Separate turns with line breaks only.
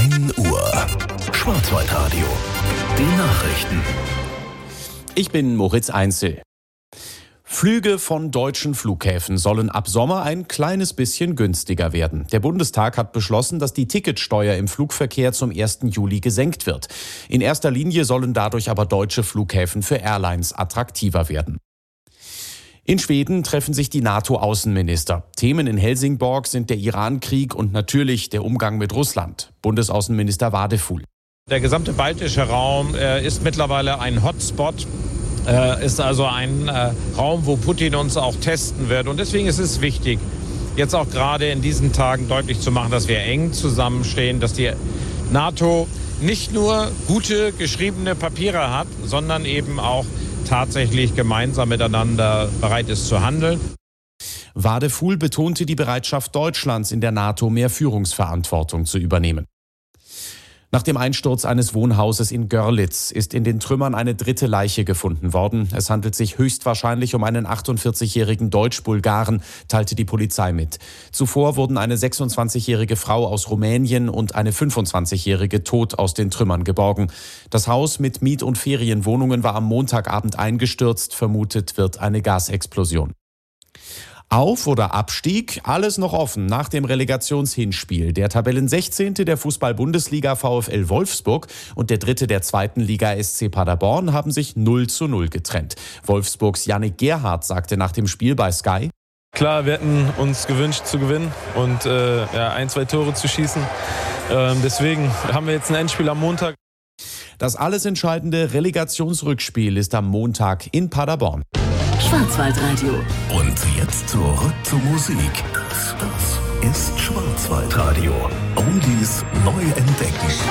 1 Uhr. Schwarzwaldradio. Die Nachrichten.
Ich bin Moritz Einzel. Flüge von deutschen Flughäfen sollen ab Sommer ein kleines bisschen günstiger werden. Der Bundestag hat beschlossen, dass die Ticketsteuer im Flugverkehr zum 1. Juli gesenkt wird. In erster Linie sollen dadurch aber deutsche Flughäfen für Airlines attraktiver werden. In Schweden treffen sich die NATO-Außenminister. Themen in Helsingborg sind der Iran-Krieg und natürlich der Umgang mit Russland. Bundesaußenminister Vadeful.
Der gesamte baltische Raum ist mittlerweile ein Hotspot. Ist also ein Raum, wo Putin uns auch testen wird. Und deswegen ist es wichtig, jetzt auch gerade in diesen Tagen deutlich zu machen, dass wir eng zusammenstehen, dass die NATO nicht nur gute geschriebene Papiere hat, sondern eben auch tatsächlich gemeinsam miteinander bereit ist zu handeln.
Vadeful betonte die Bereitschaft Deutschlands in der NATO, mehr Führungsverantwortung zu übernehmen. Nach dem Einsturz eines Wohnhauses in Görlitz ist in den Trümmern eine dritte Leiche gefunden worden. Es handelt sich höchstwahrscheinlich um einen 48-jährigen Deutsch-Bulgaren, teilte die Polizei mit. Zuvor wurden eine 26-jährige Frau aus Rumänien und eine 25-jährige tot aus den Trümmern geborgen. Das Haus mit Miet- und Ferienwohnungen war am Montagabend eingestürzt. Vermutet wird eine Gasexplosion. Auf- oder Abstieg? Alles noch offen nach dem Relegationshinspiel. Der Tabellen 16. der Fußball-Bundesliga VfL Wolfsburg und der 3. der 2. Liga SC Paderborn haben sich 0:0 getrennt. Wolfsburgs Yannick Gerhardt sagte nach dem Spiel bei Sky:
Klar, wir hätten uns gewünscht zu gewinnen und 1-2 Tore zu schießen. Deswegen haben wir jetzt ein Endspiel am Montag.
Das alles entscheidende Relegationsrückspiel ist am Montag in Paderborn.
Schwarzwaldradio. Und jetzt zurück zur Musik. Das ist Schwarzwaldradio. Oldies neu entdecken.